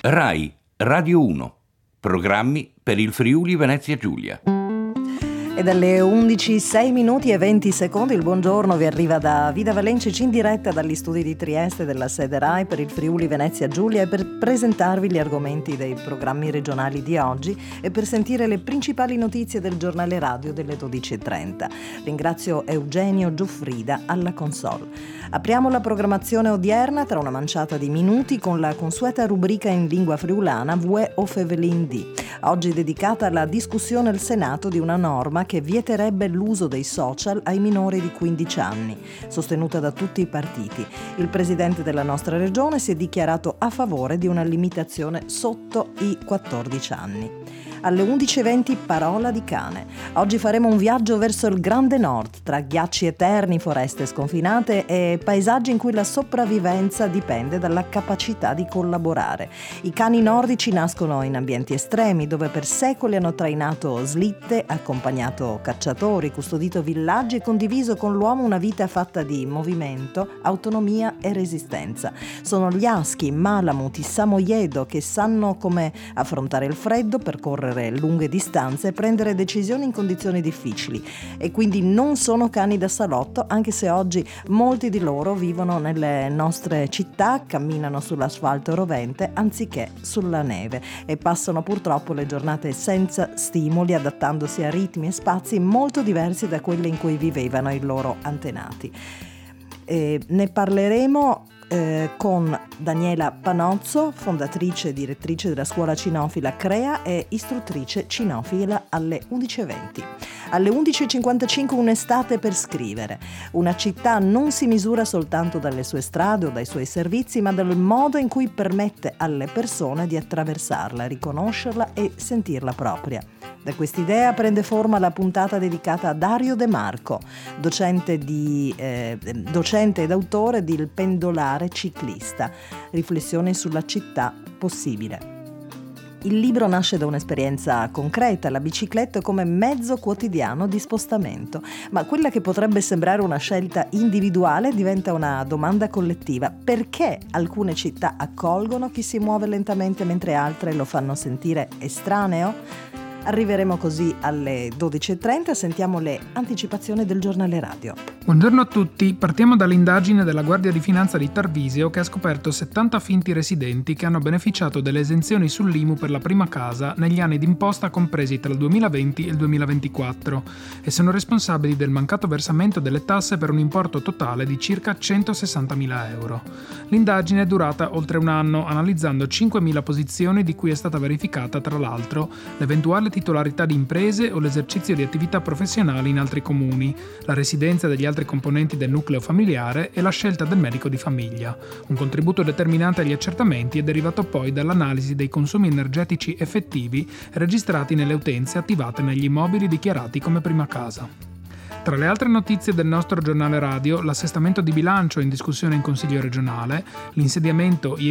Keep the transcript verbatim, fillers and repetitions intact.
Rai Radio uno. Programmi per il Friuli Venezia Giulia. E dalle undici, sei minuti e venti secondi il buongiorno vi arriva da Vida Valencic in diretta dagli studi di Trieste della sede Rai per il Friuli Venezia Giulia e per presentarvi gli argomenti dei programmi regionali di oggi e per sentire le principali notizie del giornale radio delle dodici e trenta. Ringrazio Eugenio Giuffrida alla console. Apriamo la programmazione odierna tra una manciata di minuti con la consueta rubrica in lingua friulana Vue o Fevelin di, oggi dedicata alla discussione al Senato di una norma che vieterebbe l'uso dei social ai minori di quindici anni, sostenuta da tutti i partiti. Il presidente della nostra regione si è dichiarato a favore di una limitazione sotto i quattordici anni. Alle undici e venti parola di cane. Oggi faremo un viaggio verso il grande nord, tra ghiacci eterni, foreste sconfinate e paesaggi in cui la sopravvivenza dipende dalla capacità di collaborare. I cani nordici nascono in ambienti estremi, dove per secoli hanno trainato slitte, accompagnato cacciatori, custodito villaggi e condiviso con l'uomo una vita fatta di movimento, autonomia e resistenza. Sono gli husky, malamut, i samoyedo che sanno come affrontare il freddo, percorrere lunghe distanze e prendere decisioni in condizioni difficili, e quindi non sono cani da salotto, anche se oggi molti di loro vivono nelle nostre città, camminano sull'asfalto rovente anziché sulla neve e passano purtroppo le giornate senza stimoli, adattandosi a ritmi e spazi molto diversi da quelli in cui vivevano i loro antenati. E ne parleremo Eh, con Daniela Panozzo, fondatrice e direttrice della scuola cinofila Crea e istruttrice cinofila alle undici e venti. Alle undici e cinquantacinque un'estate per scrivere. Una città non si misura soltanto dalle sue strade o dai suoi servizi, ma dal modo in cui permette alle persone di attraversarla, riconoscerla e sentirla propria. Da quest'idea prende forma la puntata dedicata a Dario De Marco, docente, di, eh, docente ed autore di Il pendolare ciclista, riflessioni sulla città possibile. Il libro nasce da un'esperienza concreta, la bicicletta come mezzo quotidiano di spostamento, ma quella che potrebbe sembrare una scelta individuale diventa una domanda collettiva. Perché alcune città accolgono chi si muove lentamente mentre altre lo fanno sentire estraneo? Arriveremo così alle dodici e trenta, sentiamo le anticipazioni del giornale radio. Buongiorno a tutti, partiamo dall'indagine della Guardia di Finanza di Tarvisio che ha scoperto settanta finti residenti che hanno beneficiato delle esenzioni sull'I M U per la prima casa negli anni d'imposta compresi tra il duemilaventi e il duemilaventiquattro e sono responsabili del mancato versamento delle tasse per un importo totale di circa centosessantamila euro. L'indagine è durata oltre un anno, analizzando cinquemila posizioni di cui è stata verificata tra l'altro l'eventuale titolarità di imprese o l'esercizio di attività professionali in altri comuni, la residenza degli altri componenti del nucleo familiare e la scelta del medico di famiglia. Un contributo determinante agli accertamenti è derivato poi dall'analisi dei consumi energetici effettivi registrati nelle utenze attivate negli immobili dichiarati come prima casa. Tra le altre notizie del nostro giornale radio, l'assestamento di bilancio in discussione in Consiglio regionale, l'insediamento